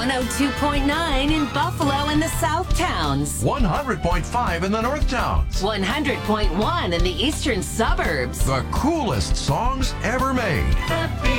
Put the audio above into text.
102.9 in Buffalo and the South Towns. 100.5 in the North Towns. 100.1 in the Eastern Suburbs. The coolest songs ever made. The